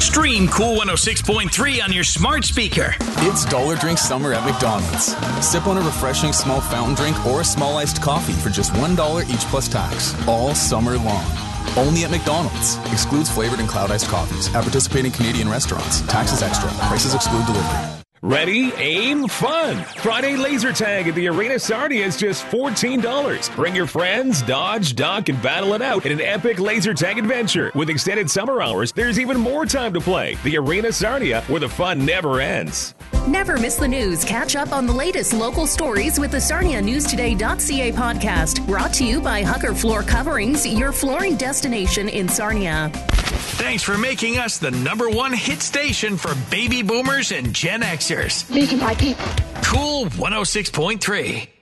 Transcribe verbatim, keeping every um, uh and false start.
Stream Cool one oh six point three on your smart speaker. It's Dollar Drink Summer at McDonald's. Sip on a refreshing small fountain drink or a small iced coffee for just one dollar each plus tax. All summer long. Only at McDonald's. Excludes flavored and cloud iced coffees. At participating Canadian restaurants. Taxes extra. Prices exclude delivery. Ready, aim, fun. Friday laser tag at the Arena Sarnia is just fourteen dollars. Bring your friends, dodge, duck, and battle it out in an epic laser tag adventure. With extended summer hours, there's even more time to play. The Arena Sarnia, where the fun never ends. Never miss the news. Catch up on the latest local stories with the Sarnia News Today dot C A podcast. Brought to you by Hucker Floor Coverings, your flooring destination in Sarnia. Thanks for making us the number one hit station for baby boomers and Gen Xers. These are my people. Cool one oh six point three.